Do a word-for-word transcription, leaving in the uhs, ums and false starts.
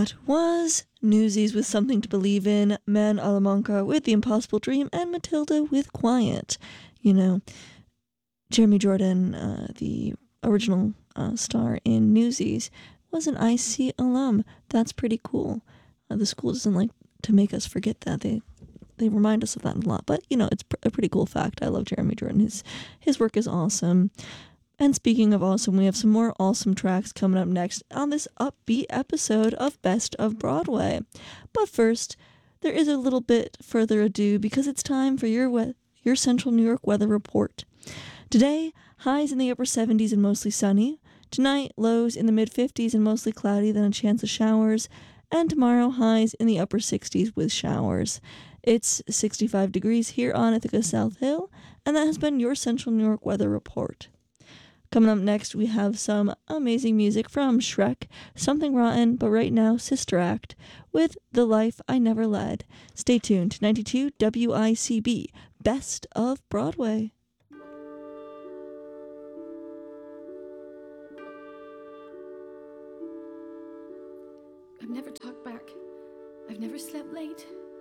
That was Newsies with Something to Believe in, Man a la Manca with The Impossible Dream, and Matilda with Quiet. You know, Jeremy Jordan, uh, the original uh, star in Newsies, was an I C alum. That's pretty cool. Uh, the school doesn't like to make us forget that. They they remind us of that a lot. But, you know, it's pr- a pretty cool fact. I love Jeremy Jordan. His, his work is awesome. And speaking of awesome, we have some more awesome tracks coming up next on this upbeat episode of Best of Broadway. But first, there is a little bit further ado because it's time for your we- your Central New York weather report. Today, highs in the upper seventies and mostly sunny. Tonight, lows in the mid fifties and mostly cloudy, then a chance of showers. And tomorrow, highs in the upper sixties with showers. It's sixty-five degrees here on Ithaca South Hill, and that has been your Central New York weather report. Coming up next, we have some amazing music from Shrek, Something Rotten, but right now, Sister Act, with The Life I Never Led. Stay tuned to ninety-two W I C B, Best of Broadway. I've never talked back. I've never slept late.